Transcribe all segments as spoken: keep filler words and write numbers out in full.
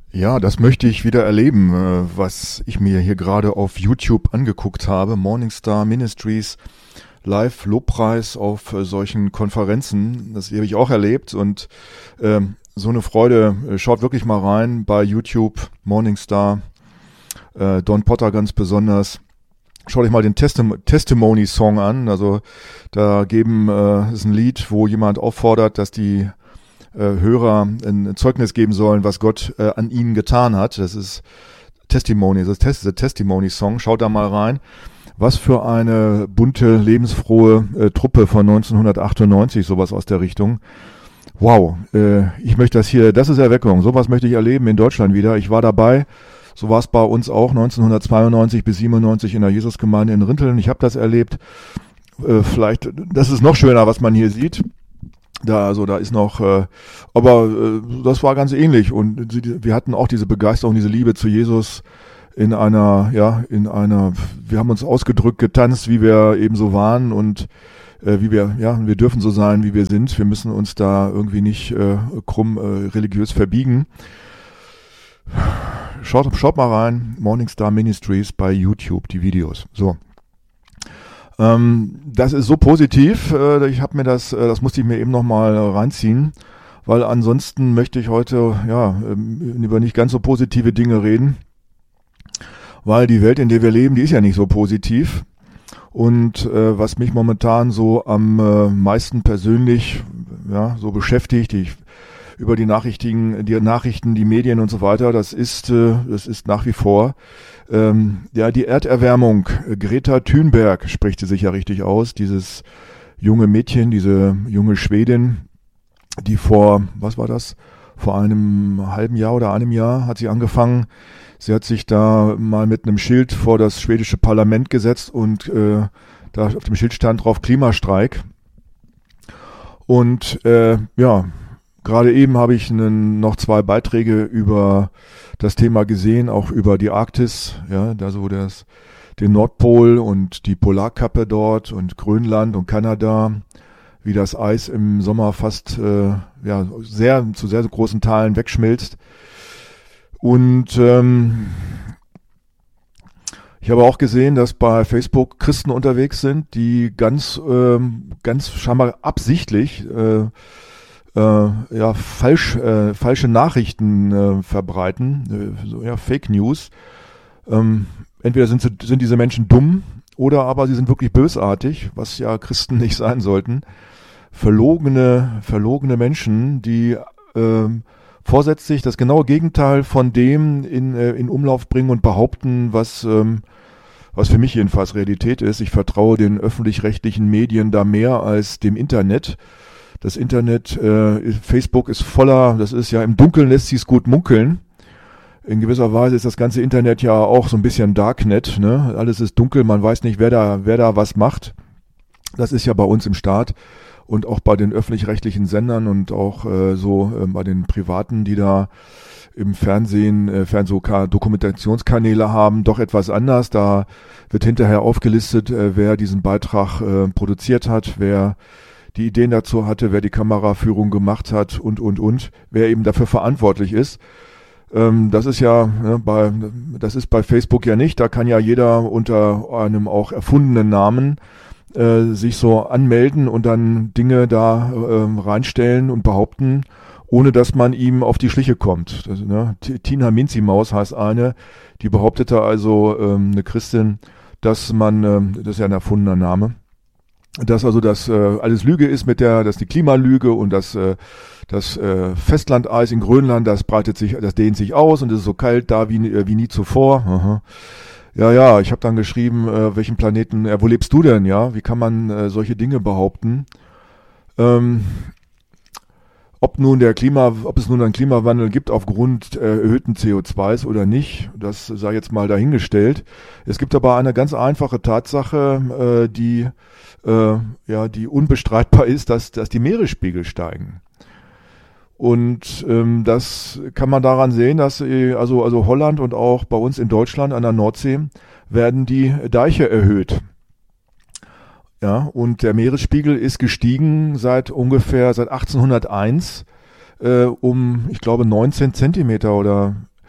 Ja, das möchte ich wieder erleben, äh, was ich mir hier gerade auf YouTube angeguckt habe. Morningstar Ministries, Live-Lobpreis auf äh, solchen Konferenzen. Das habe ich auch erlebt und ähm, so eine Freude. Äh, Schaut wirklich mal rein bei YouTube, Morningstar, äh, Don Potter ganz besonders. Schaut euch mal den Testim- Testimony-Song an. Also da geben, äh, ist ein Lied, wo jemand auffordert, dass die äh, Hörer ein Zeugnis geben sollen, was Gott äh, an ihnen getan hat. Das ist Testimony, das ist der Testimony-Song. Schaut da mal rein. Was für eine bunte, lebensfrohe äh, Truppe von neunzehnhundertachtundneunzig, sowas aus der Richtung. Wow, äh, ich möchte das hier, das ist Erweckung. Sowas möchte ich erleben in Deutschland wieder. Ich war dabei. So war es bei uns auch neunzehnhundertzweiundneunzig bis siebenundneunzig in der Jesusgemeinde in Rinteln. Ich habe das erlebt. Äh, vielleicht, das ist noch schöner, was man hier sieht. Da, also da ist noch, äh, aber äh, das war ganz ähnlich und sie, wir hatten auch diese Begeisterung, diese Liebe zu Jesus in einer, ja, in einer, wir haben uns ausgedrückt, getanzt, wie wir eben so waren und äh, wie wir, ja, wir dürfen so sein, wie wir sind. Wir müssen uns da irgendwie nicht äh, krumm äh, religiös verbiegen. Schaut, schaut mal rein, Morningstar Ministries bei YouTube, die Videos. So. Ähm, das ist so positiv, äh, ich habe mir das, äh, das musste ich mir eben nochmal reinziehen, weil ansonsten möchte ich heute ja ähm, über nicht ganz so positive Dinge reden, weil die Welt, in der wir leben, die ist ja nicht so positiv und äh, was mich momentan so am äh, meisten persönlich ja so beschäftigt, ich über die Nachrichten, die Nachrichten, die Medien und so weiter, das ist, äh, das ist nach wie vor ähm, ja die Erderwärmung. Greta Thunberg spricht sie sich ja richtig aus, dieses junge Mädchen, diese junge Schwedin, die vor, was war das, vor einem halben Jahr oder einem Jahr hat sie angefangen. Sie hat sich da mal mit einem Schild vor das schwedische Parlament gesetzt und äh, da auf dem Schild stand drauf Klimastreik. Und äh, ja, gerade eben habe ich einen, noch zwei Beiträge über das Thema gesehen, auch über die Arktis, ja, da so das, den Nordpol und die Polarkappe dort und Grönland und Kanada, wie das Eis im Sommer fast äh, ja sehr zu sehr großen Teilen wegschmilzt. Und ähm, ich habe auch gesehen, dass bei Facebook Christen unterwegs sind, die ganz ähm, ganz scheinbar absichtlich äh, Äh, ja, falsch, äh, falsche Nachrichten äh, verbreiten, äh, so, ja, Fake News. Ähm, entweder sind, sie, sind diese Menschen dumm oder aber sie sind wirklich bösartig, was ja Christen nicht sein sollten. Verlogene, verlogene Menschen, die äh, vorsätzlich das genaue Gegenteil von dem in, äh, in Umlauf bringen und behaupten, was, ähm, was für mich jedenfalls Realität ist. Ich vertraue den öffentlich-rechtlichen Medien da mehr als dem Internet. Das Internet, äh, Facebook ist voller, das ist ja im Dunkeln lässt sich's gut munkeln. In gewisser Weise ist das ganze Internet ja auch so ein bisschen Darknet, ne? Alles ist dunkel, man weiß nicht, wer da, wer da was macht. Das ist ja bei uns im Staat und auch bei den öffentlich-rechtlichen Sendern und auch äh, so äh, bei den Privaten, die da im Fernsehen, äh, Fernseh-Dokumentationskanäle haben, doch etwas anders. Da wird hinterher aufgelistet, äh, wer diesen Beitrag äh, produziert hat, wer die Ideen dazu hatte, wer die Kameraführung gemacht hat und, und, und, wer eben dafür verantwortlich ist. Ähm, das ist ja, ne, bei, das ist bei Facebook ja nicht. Da kann ja jeder unter einem auch erfundenen Namen äh, sich so anmelden und dann Dinge da äh, reinstellen und behaupten, ohne dass man ihm auf die Schliche kommt. Das, ne, Tina Minzimaus heißt eine, die behauptete also, ähm, eine Christin, dass man, ähm, das ist ja ein erfundener Name, dass also das äh, alles Lüge ist mit der, dass die Klimalüge und das äh, das äh, Festlandeis in Grönland, das breitet sich, das dehnt sich aus und es ist so kalt da wie äh, wie nie zuvor. Aha. Ja, ja, ich habe dann geschrieben, äh, welchen Planeten, äh, wo lebst du denn, ja? Wie kann man äh, solche Dinge behaupten? Ähm, ob nun der Klima, ob es nun einen Klimawandel gibt aufgrund äh, erhöhten C O zwei s oder nicht, das sei jetzt mal dahingestellt. Es gibt aber eine ganz einfache Tatsache, äh, die äh, ja, die unbestreitbar ist, dass, dass die Meeresspiegel steigen. Und ähm, das kann man daran sehen, dass äh, also, also Holland und auch bei uns in Deutschland an der Nordsee werden die Deiche erhöht. Ja, und der Meeresspiegel ist gestiegen seit ungefähr, seit achtzehnhunderteins äh, um, ich glaube, neunzehn Zentimeter oder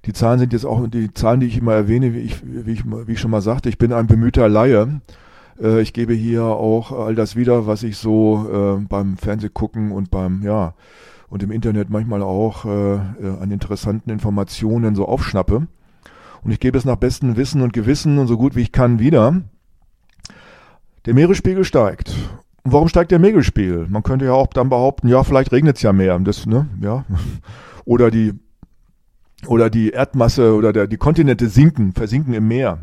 die Zahlen sind jetzt auch die Zahlen, die ich immer erwähne, wie ich, wie ich, wie ich schon mal sagte, ich bin ein bemühter Laie. Äh, ich gebe hier auch all das wieder, was ich so äh, beim Fernsehgucken und beim, ja, und im Internet manchmal auch äh, an interessanten Informationen so aufschnappe. Und ich gebe es nach bestem Wissen und Gewissen und so gut wie ich kann wieder. Der Meeresspiegel steigt. Und warum steigt der Meeresspiegel? Man könnte ja auch dann behaupten, ja, vielleicht regnet es ja mehr. Das, ne, ja. Oder die, oder die Erdmasse oder der, die Kontinente sinken, versinken im Meer.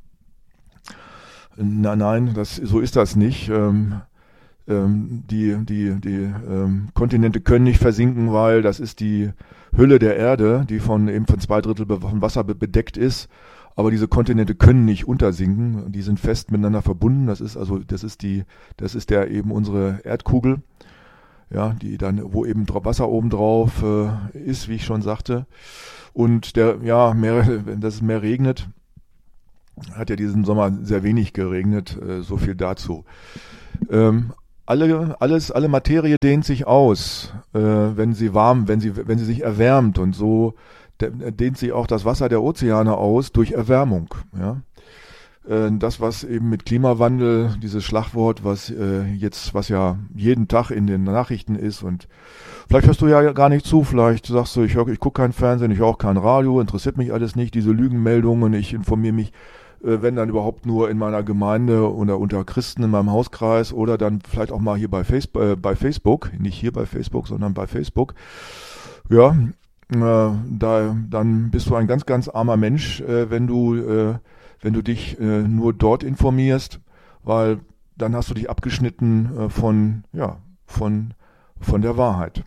Nein, nein, das, so ist das nicht. Ähm, ähm, die die, die ähm, Kontinente können nicht versinken, weil das ist die Hülle der Erde, die von eben von zwei Drittel von Wasser bedeckt ist. Aber diese Kontinente können nicht untersinken, die sind fest miteinander verbunden. Das ist also, das ist die, das ist der eben unsere Erdkugel, ja, die dann, wo eben Wasser oben drauf äh, ist, wie ich schon sagte. Und der, ja, mehr, wenn das mehr regnet, hat ja diesen Sommer sehr wenig geregnet, äh, so viel dazu. Ähm, alle, alles, alle Materie dehnt sich aus, äh, wenn sie warm, wenn sie, wenn sie sich erwärmt, und so dehnt sich auch das Wasser der Ozeane aus durch Erwärmung. Ja? Das, was eben mit Klimawandel, dieses Schlagwort, was äh, jetzt, was ja jeden Tag in den Nachrichten ist, und vielleicht hörst du ja gar nicht zu, vielleicht sagst du, ich, hör, ich gucke kein Fernsehen, ich höre auch kein Radio, interessiert mich alles nicht, diese Lügenmeldungen, ich informiere mich, äh, wenn dann überhaupt nur in meiner Gemeinde oder unter Christen in meinem Hauskreis oder dann vielleicht auch mal hier bei Facebook, äh, bei Facebook, nicht hier bei Facebook, sondern bei Facebook. Ja, Äh, da, dann bist du ein ganz, ganz armer Mensch, äh, wenn du, äh, wenn du dich äh, nur dort informierst, weil dann hast du dich abgeschnitten äh, von, ja, von, von der Wahrheit.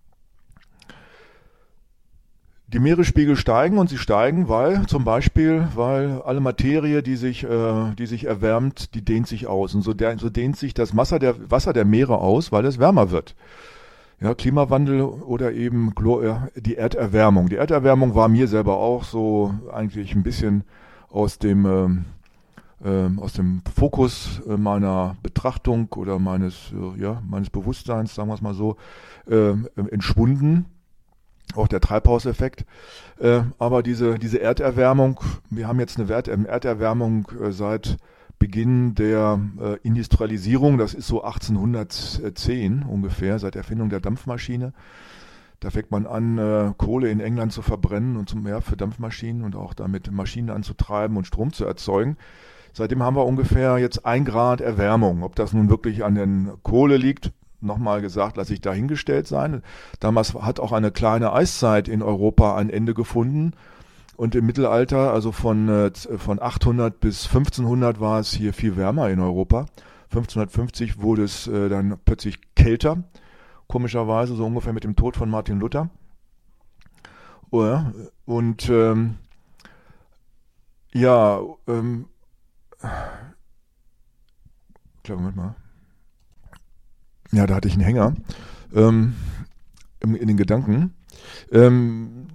Die Meeresspiegel steigen, und sie steigen, weil zum Beispiel, weil alle Materie, die sich, äh, die sich erwärmt, die dehnt sich aus, und so, der, so dehnt sich das Wasser der, Wasser der Meere aus, weil es wärmer wird. Ja, Klimawandel oder eben die Erderwärmung. Die Erderwärmung war mir selber auch so eigentlich ein bisschen aus dem, äh, äh, aus dem Fokus meiner Betrachtung oder meines, äh, ja, meines Bewusstseins, sagen wir es mal so, äh, entschwunden. Auch der Treibhauseffekt. Äh, aber diese, diese Erderwärmung, wir haben jetzt eine Wert, Erderwärmung äh, seit Beginn der äh, Industrialisierung, das ist so achtzehnhundertzehn ungefähr, seit Erfindung der Dampfmaschine. Da fängt man an, äh, Kohle in England zu verbrennen und zum Meer für Dampfmaschinen und auch damit Maschinen anzutreiben und Strom zu erzeugen. Seitdem haben wir ungefähr jetzt ein Grad Erwärmung. Ob das nun wirklich an der Kohle liegt, nochmal gesagt, lasse ich dahingestellt sein. Damals hat auch eine kleine Eiszeit in Europa ein Ende gefunden. Und im Mittelalter, also von, äh, von achthundert bis fünfzehnhundert, war es hier viel wärmer in Europa. fünfzehnhundertfünfzig wurde es äh, dann plötzlich kälter, komischerweise, so ungefähr mit dem Tod von Martin Luther. Oh ja, und ähm, ja, ähm, klar, Moment mal. Ja, da hatte ich einen Hänger ähm, in, in den Gedanken. Ähm,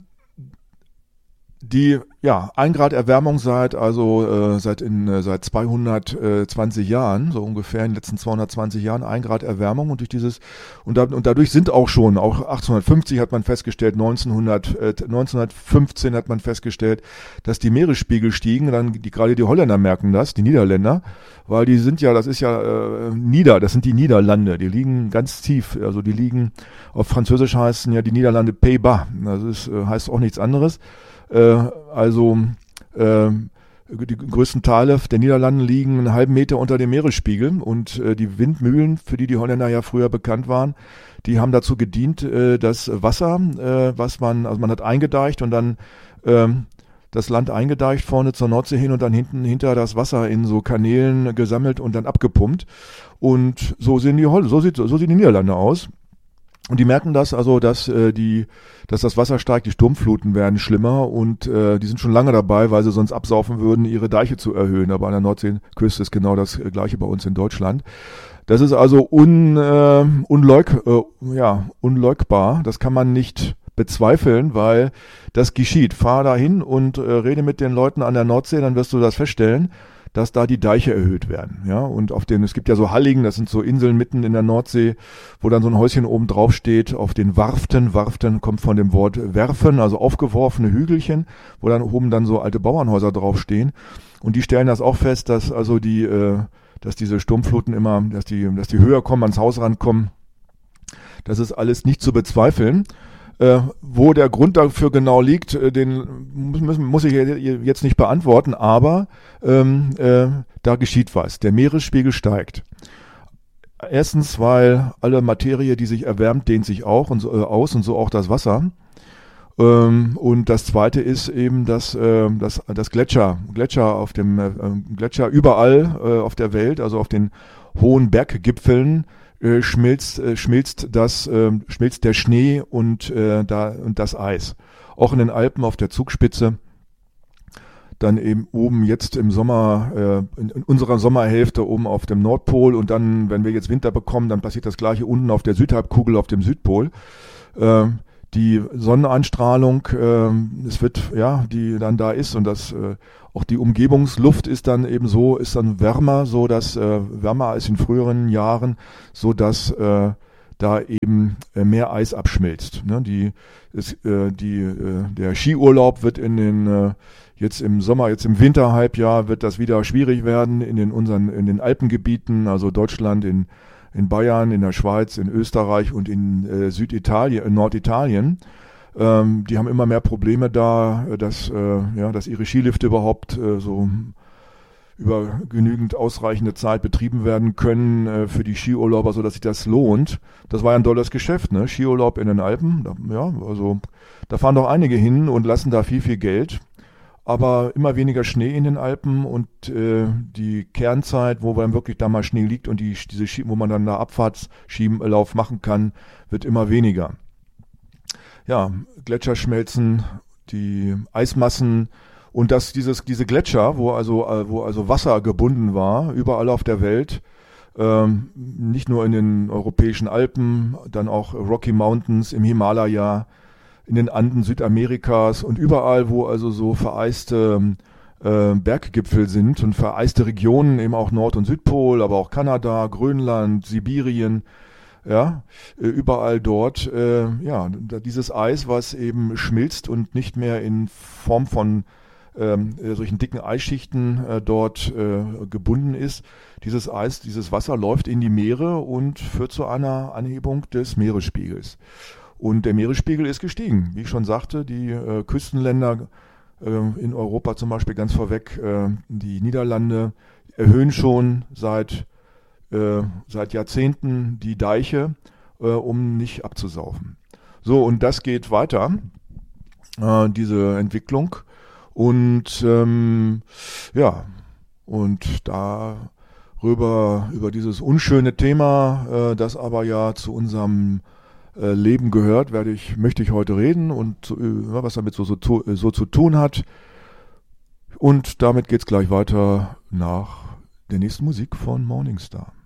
Die, ja, ein Grad Erwärmung seit, also äh, seit in äh, seit zweihundertzwanzig Jahren, so ungefähr in den letzten zweihundertzwanzig Jahren, ein Grad Erwärmung, und durch dieses, und, da, und dadurch sind auch schon, auch achtzehnhundertfünfzig hat man festgestellt, neunzehnhundert, äh, neunzehnhundertfünfzehn hat man festgestellt, dass die Meeresspiegel stiegen, dann die, gerade die Holländer merken das, die Niederländer, weil die sind ja, das ist ja äh, Nieder, das sind die Niederlande, die liegen ganz tief, also die liegen, auf Französisch heißen ja die Niederlande Pays-Bas, das ist, äh, heißt auch nichts anderes. Also äh, die größten Teile der Niederlande liegen einen halben Meter unter dem Meeresspiegel, und äh, die Windmühlen, für die die Holländer ja früher bekannt waren, die haben dazu gedient, äh, das Wasser, äh, was man, also man hat eingedeicht und dann äh, das Land eingedeicht vorne zur Nordsee hin und dann hinten hinter das Wasser in so Kanälen gesammelt und dann abgepumpt, und so sehen die Hol- so sieht so sehen die Niederlande aus. Und die merken das, also dass äh, die, dass das Wasser steigt, die Sturmfluten werden schlimmer, und äh, die sind schon lange dabei, weil sie sonst absaufen würden, ihre Deiche zu erhöhen. Aber an der Nordseeküste ist genau das Gleiche bei uns in Deutschland. Das ist also un, äh, unleug, äh, ja, unleugbar. Das kann man nicht bezweifeln, weil das geschieht. Fahr dahin und äh, rede mit den Leuten an der Nordsee, dann wirst du das feststellen. dass da die Deiche erhöht werden. Ja, und auf den, es gibt ja so Halligen, das sind so Inseln mitten in der Nordsee, wo dann so ein Häuschen oben drauf steht, auf den Warften. Warften kommt von dem Wort werfen, also aufgeworfene Hügelchen, wo dann oben dann so alte Bauernhäuser draufstehen. Und die stellen das auch fest, dass also die, äh, dass diese Sturmfluten immer, dass die, dass die höher kommen, ans Haus rankommen. Das ist alles nicht zu bezweifeln. Äh, wo der Grund dafür genau liegt, äh, den muss, muss ich jetzt nicht beantworten, aber ähm, äh, da geschieht was. Der Meeresspiegel steigt. Erstens, weil alle Materie, die sich erwärmt, dehnt sich auch und so, äh, aus und so auch das Wasser. Ähm, und das Zweite ist eben, dass, äh, dass, dass Gletscher, Gletscher auf dem äh, Gletscher überall äh, auf der Welt, also auf den hohen Berggipfeln, Äh, schmilzt, äh, schmilzt das, äh, schmilzt der Schnee und, äh, da, und das Eis. Auch in den Alpen auf der Zugspitze. Dann eben oben jetzt im Sommer, äh, in, in unserer Sommerhälfte oben auf dem Nordpol und dann, wenn wir jetzt Winter bekommen, dann passiert das gleiche unten auf der Südhalbkugel auf dem Südpol. Äh, die Sonneneinstrahlung, äh, es wird, ja, die dann da ist und das, äh, auch die Umgebungsluft ist dann eben so, ist dann wärmer, so dass, äh, wärmer als in früheren Jahren, so dass, äh, da eben äh, mehr Eis abschmilzt. Ne? Die, ist, äh, die, äh, der Skiurlaub wird in den, äh, jetzt im Sommer, jetzt im Winterhalbjahr wird das wieder schwierig werden in den unseren, in den Alpengebieten, also Deutschland, in in Bayern, in der Schweiz, in Österreich und in äh, Süditalien, in Norditalien. Ähm, die haben immer mehr Probleme da, dass, äh, ja, dass ihre Skilifte überhaupt äh, so über genügend ausreichende Zeit betrieben werden können äh, für die Skiurlauber, sodass sich das lohnt. Das war ja ein dolles Geschäft, ne? Skiurlaub in den Alpen, da, ja, also da fahren doch einige hin und lassen da viel, viel Geld. Aber immer weniger Schnee in den Alpen und äh, die Kernzeit, wo dann wirklich da mal Schnee liegt und die, diese Ski, wo man dann da Abfahrtsschienenlauf machen kann, wird immer weniger. Ja, Gletscher schmelzen, die Eismassen und das, dieses, diese Gletscher, wo also, wo also Wasser gebunden war, überall auf der Welt, ähm, nicht nur in den europäischen Alpen, dann auch Rocky Mountains im Himalaya, in den Anden Südamerikas und überall, wo also so vereiste äh, Berggipfel sind und vereiste Regionen, eben auch Nord- und Südpol, aber auch Kanada, Grönland, Sibirien, ja, äh, überall dort, äh, ja, dieses Eis, was eben schmilzt und nicht mehr in Form von ähm, solchen dicken Eisschichten äh, dort äh, gebunden ist. Dieses Eis, dieses Wasser läuft in die Meere und führt zu einer Anhebung des Meeresspiegels. Und der Meeresspiegel ist gestiegen. Wie ich schon sagte, die äh, Küstenländer äh, in Europa zum Beispiel ganz vorweg, äh, die Niederlande erhöhen schon seit, äh, seit Jahrzehnten die Deiche, äh, um nicht abzusaufen. So, und das geht weiter, äh, diese Entwicklung. Und ähm, ja, und darüber, über dieses unschöne Thema, äh, das aber ja zu unserem Leben gehört, werde ich, möchte ich heute reden und ja, was damit so, so, so zu tun hat. Und damit geht's gleich weiter nach der nächsten Musik von Morningstar.